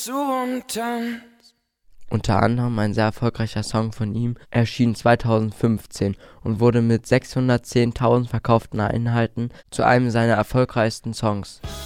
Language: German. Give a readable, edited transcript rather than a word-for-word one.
zu und tanzt. Unter anderem ein sehr erfolgreicher Song von ihm erschien 2015 und wurde mit 610.000 verkauften Einheiten zu einem seiner erfolgreichsten Songs.